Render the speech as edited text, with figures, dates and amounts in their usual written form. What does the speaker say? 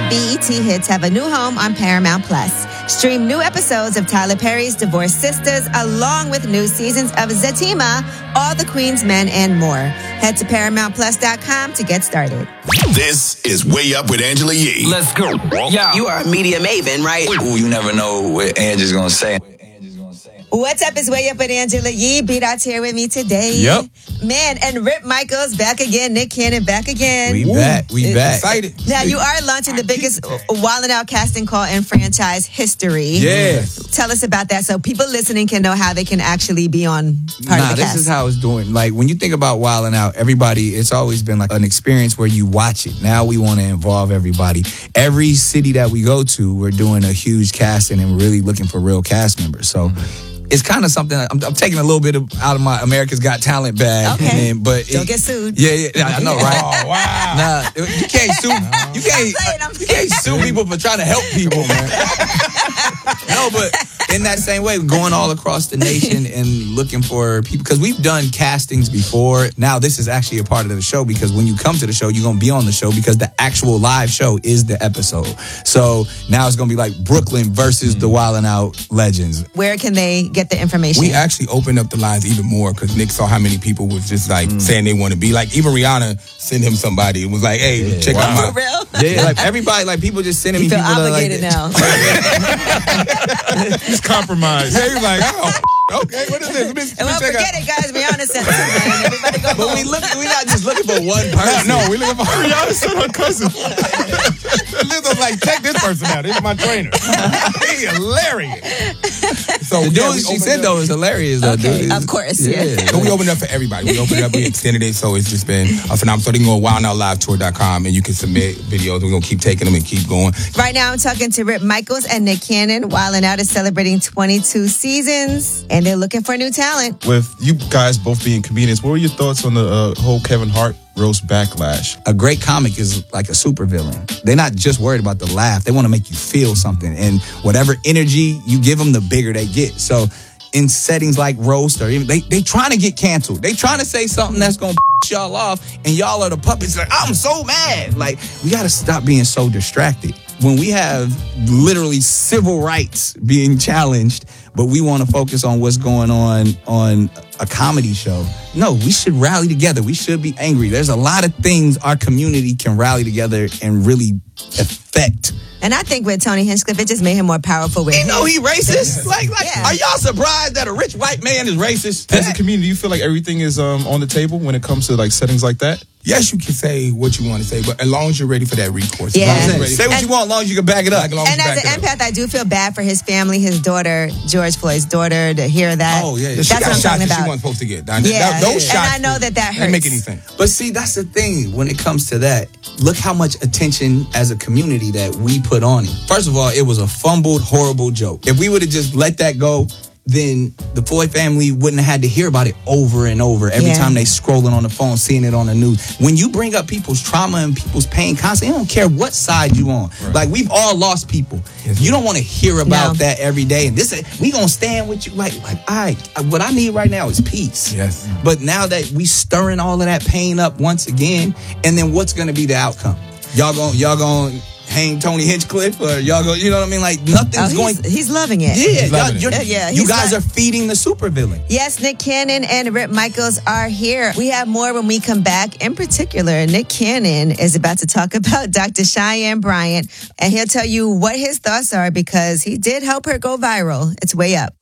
BET hits have a new home on Paramount Plus. Stream new episodes of Tyler Perry's Divorced Sisters, along with new seasons of Zatima, All the Queen's Men, and more. Head to ParamountPlus.com to get started. This is Way Up with Angela Yee. Let's go. Yeah. You are a media maven, right? Ooh, you never know what Angela's gonna say. What's up? It's Way Up with Angela Yee. B-Dot's here with me today. Yep. Man, and Rip Michaels back again. Nick Cannon back again. We back. Excited. Now, you are launching the biggest Wildin' Out casting call in franchise history. Yes. Tell us about that so people listening can know how they can actually be on part of the cast. This is how it's doing. Like, when you think about Wildin' Out, everybody, it's always been like an experience where you watch it. Now we want to involve everybody. Every city that we go to, we're doing a huge casting and really looking for real cast members. So it's kind of something, I'm taking a little bit out of my America's Got Talent bag. Okay. But don't get sued. Yeah, I know, right? Oh, wow. Nah, you can't sue. You can't sue people for trying to help people, man. No, but in that same way, going all across the nation and looking for people, because we've done castings before. Now this is actually a part of the show, because when you come to the show, you're gonna be on the show because the actual live show is the episode. So now it's gonna be like Brooklyn versus the Wildin' Out legends. Where can they get the information? We actually opened up the lines even more because Nick saw how many people was just like saying they want to be. Like, even Rihanna sent him somebody. It was like, hey, check out my... For real? Yeah, like everybody, like people just sending me feel people obligated now. He's compromised. Yeah, he's like, oh, okay, what is this? And well, forget it, guys. Rihanna sent it, man. Everybody go But home. we're not just looking for one person. No, we looking for Rihanna sent her cousin. Lizzo's like, check this person out. This is my trainer. He's hilarious. So The dude she sent though is hilarious. Though, Okay, dude. of course, yeah. So we opened up for everybody. We opened up, we extended it, so it's just been a phenomenal. So they can go to WildOutLiveTour.com and you can submit videos. We're going to keep taking them and keep going. Right now, I'm talking to Rip Michaels and Nick Cannon. Wildin' Out is celebrating 22 seasons, and they're looking for new talent. With you guys both being comedians, what were your thoughts on the whole Kevin Hart roast backlash? A great comic is like a supervillain. They're not just worried about the laugh. They want to make you feel something. And whatever energy you give them, the bigger they get. So in settings like roast or even, they trying to get canceled. They trying to say something that's going to y'all off, and y'all are the puppets. Like, I'm so mad. Like, we got to stop being so distracted. When we have literally civil rights being challenged, but we want to focus on what's going on a comedy show. No, we should rally together. We should be angry. There's a lot of things our community can rally together and really affect. And I think with Tony Hinchcliffe, it just made him more powerful with You know he racist? Like, Yeah. Are y'all surprised that a rich white man is racist? As a comedian, do you feel like everything is on the table when it comes to like settings like that? Yes, you can say what you want to say, but as long as you're ready for that recourse. Yeah. As long as you're ready Say what you want as long as you can back it up. As long as And you as back an it up. empath, I do feel bad for his family, his daughter, George Floyd's daughter, to hear that. Oh, yeah. That's She what got I'm shots talking that she about. wasn't supposed to get. Yeah. Those shots. And I know that hurts. Didn't make any sense. But see, that's the thing. When it comes to that, look how much attention as a community that we put on it. First of all, it was a fumbled, horrible joke. If we would have just let that go, then the Floyd family wouldn't have had to hear about it over and over every time they scrolling on the phone, seeing it on the news. When you bring up people's trauma and people's pain constantly, I don't care what side you on. Right. Like, we've all lost people. Yes, you don't want to hear about that every day. And we gonna stand with you. Like, what I need right now is peace. Yes. But now that we stirring all of that pain up once again, and then what's gonna be the outcome? Y'all gonna hang Tony Hinchcliffe, or y'all go, you know what I mean? Like, nothing's going. He's loving it. Yeah, you guys are feeding the supervillain. Yes, Nick Cannon and Rip Michaels are here. We have more when we come back. In particular, Nick Cannon is about to talk about Dr. Cheyenne Bryant, and he'll tell you what his thoughts are because he did help her go viral. It's Way Up.